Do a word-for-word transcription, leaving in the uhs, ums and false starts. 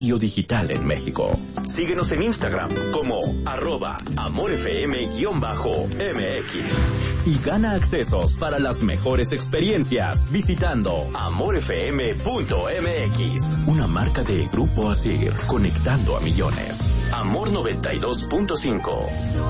digital en México. Síguenos en Instagram como arroba amorfm-mx y gana accesos para las mejores experiencias visitando amorfm punto mx. Una marca de Grupo Asir, conectando a millones. Amor noventa y dos punto cinco.